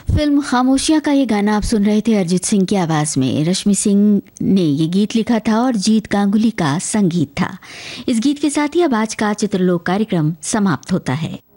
Film खामोशियां का ये गाना आप सुन रहे थे अरिजीत सिंह की आवाज़ में। रश्मि सिंह ने ये गीत लिखा था और जीत गांगुली का संगीत था। इस गीत के साथ ही अब आज का चित्रलोक कार्यक्रम समाप्त होता है।